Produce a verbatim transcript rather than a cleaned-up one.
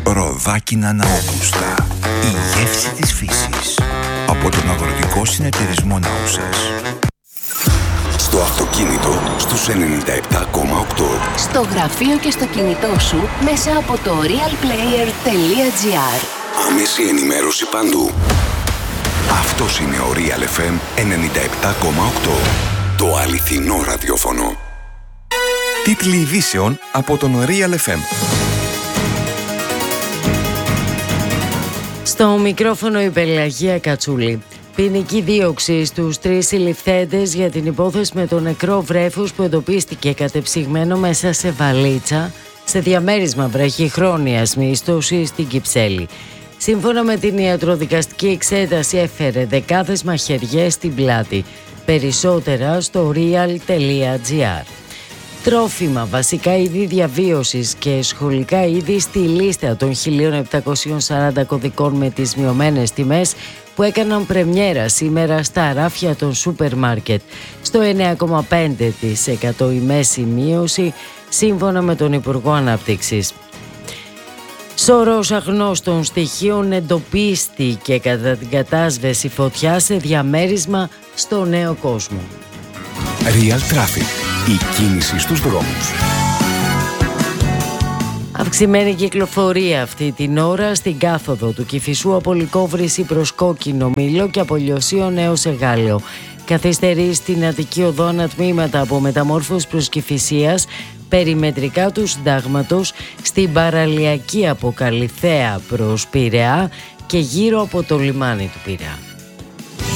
Ροδάκινα Ναόγουστα. Η γεύση της φύσης. Από τον Αγροτικό Συνεταιρισμό Ναούσας. Στο αυτοκίνητο στους ενενήντα επτά κόμμα οκτώ. Στο γραφείο και στο κινητό σου μέσα από το realplayer τελεία gr. Άμεση ενημέρωση παντού. Αυτός είναι ο Real εφ εμ ενενήντα επτά κόμμα οκτώ. Το αληθινό ραδιόφωνο. Τίτλοι ειδήσεων από τον Real εφ εμ. Στο μικρόφωνο η Πελαγία Κατσούλη. Ποινική δίωξη στους τρεις συλληφθέντες για την υπόθεση με το νεκρό βρέφος που εντοπίστηκε κατεψυγμένο μέσα σε βαλίτσα σε διαμέρισμα βραχυχρόνιας μίσθωσης στην Κυψέλη. Σύμφωνα με την ιατροδικαστική εξέταση έφερε δεκάδες μαχαιριές στην πλάτη. Περισσότερα στο real τελεία gr. Τρόφιμα, βασικά είδη διαβίωσης και σχολικά είδη στη λίστα των χίλια επτακόσιων σαράντα κωδικών με τις μειωμένες τιμές που έκαναν πρεμιέρα σήμερα στα ράφια των σούπερ μάρκετ. Στο εννέα κόμμα πέντε τοις εκατό η μέση μείωση σύμφωνα με τον Υπουργό Ανάπτυξης. Σωρός αγνώστων στοιχείων εντοπίστηκε κατά την κατάσβεση φωτιά σε διαμέρισμα στο Νέο Κόσμο. Real Traffic. Η κίνηση στους δρόμους. Αυξημένη κυκλοφορία αυτή την ώρα στην κάθοδο του Κηφισού από Λυκόβρηση προς Κόκκινο Μήλο και από Λιωσίων έως Εγάλεο. Καθυστερεί στην Αττική Οδό ανατμήματα από Μεταμόρφωση προς Κηφισίας, περιμετρικά του Συντάγματος, στην παραλιακή από Καλιθέα προς Πειραιά και γύρω από το λιμάνι του Πειραιά.